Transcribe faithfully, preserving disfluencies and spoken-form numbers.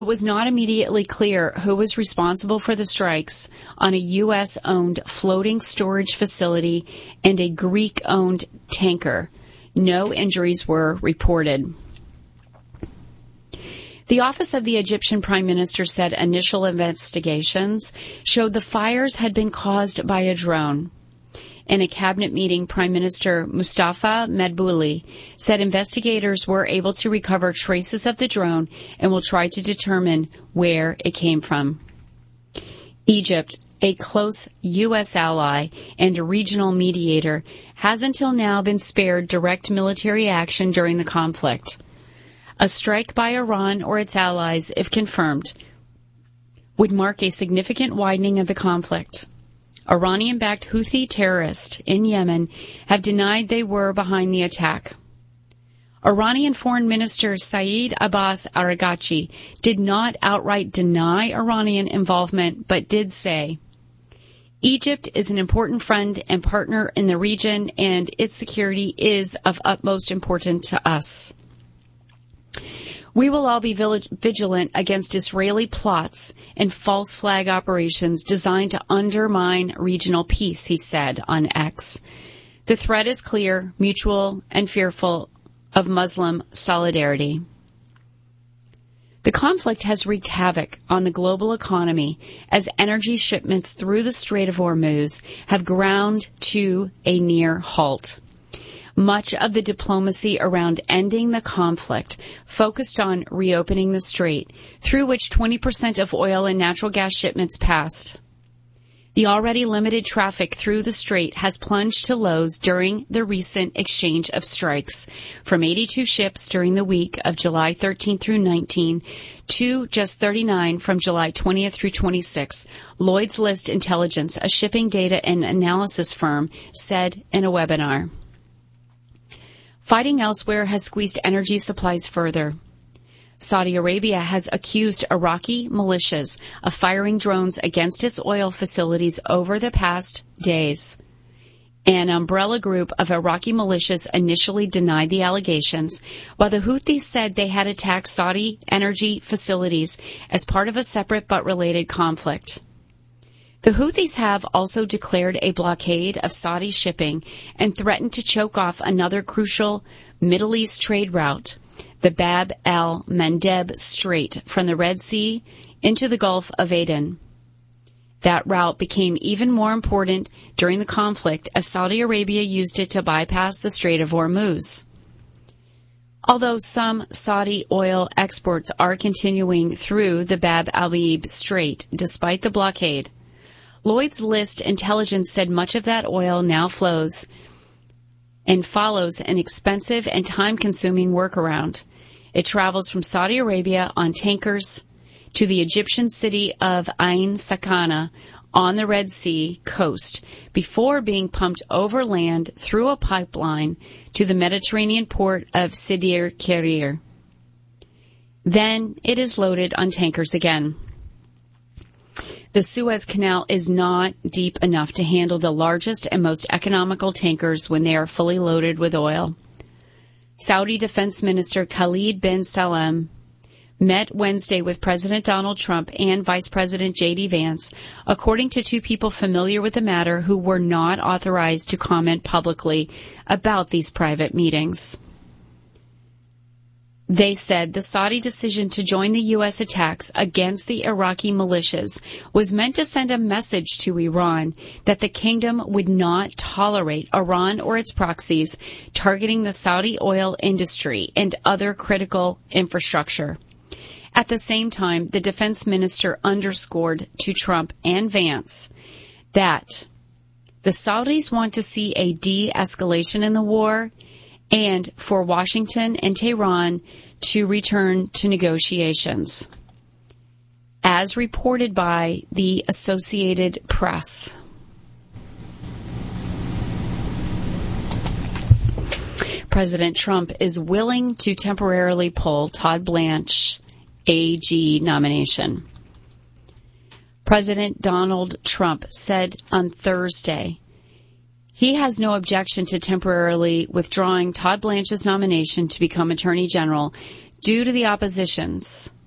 It was not immediately clear who was responsible for the strikes on a U S-owned floating storage facility and a Greek-owned tanker. No injuries were reported. The Office of the Egyptian Prime Minister said initial investigations showed the fires had been caused by a drone. In a cabinet meeting, Prime Minister Mustafa Madbouli said investigators were able to recover traces of the drone and will try to determine where it came from. Egypt, a close U S ally and a regional mediator, has until now been spared direct military action during the conflict. A strike by Iran or its allies, if confirmed, would mark a significant widening of the conflict. Iranian-backed Houthi terrorists in Yemen have denied they were behind the attack. Iranian Foreign Minister Saeed Abbas Araghchi did not outright deny Iranian involvement, but did say, Egypt is an important friend and partner in the region, and its security is of utmost importance to us. We will all be vigilant against Israeli plots and false flag operations designed to undermine regional peace, he said on X. The threat is clear, mutual, and fearful of Muslim solidarity. The conflict has wreaked havoc on the global economy as energy shipments through the Strait of Hormuz have ground to a near halt. Much of the diplomacy around ending the conflict focused on reopening the strait, through which twenty percent of oil and natural gas shipments passed. The already limited traffic through the strait has plunged to lows during the recent exchange of strikes, from eighty-two ships during the week of July thirteenth through nineteenth to just thirty-nine from July twentieth through twenty-sixth, Lloyd's List Intelligence, a shipping data and analysis firm, said in a webinar. Fighting elsewhere has squeezed energy supplies further. Saudi Arabia has accused Iraqi militias of firing drones against its oil facilities over the past days. An umbrella group of Iraqi militias initially denied the allegations, while the Houthis said they had attacked Saudi energy facilities as part of a separate but related conflict. The Houthis have also declared a blockade of Saudi shipping and threatened to choke off another crucial Middle East trade route, the Bab el-Mandeb Strait from the Red Sea into the Gulf of Aden. That route became even more important during the conflict as Saudi Arabia used it to bypass the Strait of Hormuz. Although some Saudi oil exports are continuing through the Bab el-Mandeb Strait despite the blockade, Lloyd's List Intelligence said much of that oil now flows and follows an expensive and time-consuming workaround. It travels from Saudi Arabia on tankers to the Egyptian city of Ain Sakana on the Red Sea coast before being pumped overland through a pipeline to the Mediterranean port of Sidi Kerir. Then it is loaded on tankers again. The Suez Canal is not deep enough to handle the largest and most economical tankers when they are fully loaded with oil. Saudi Defense Minister Khalid bin Salem met Wednesday with President Donald Trump and Vice President J D Vance, according to two people familiar with the matter who were not authorized to comment publicly about these private meetings. They said the Saudi decision to join the U S attacks against the Iraqi militias was meant to send a message to Iran that the kingdom would not tolerate Iran or its proxies targeting the Saudi oil industry and other critical infrastructure. At the same time, the defense minister underscored to Trump and Vance that the Saudis want to see a de-escalation in the war and for Washington and Tehran to return to negotiations, as reported by the Associated Press. President Trump is willing to temporarily pull Todd Blanche's A G nomination. President Donald Trump said on Thursday he has no objection to temporarily withdrawing Todd Blanche's nomination to become Attorney General due to the opposition's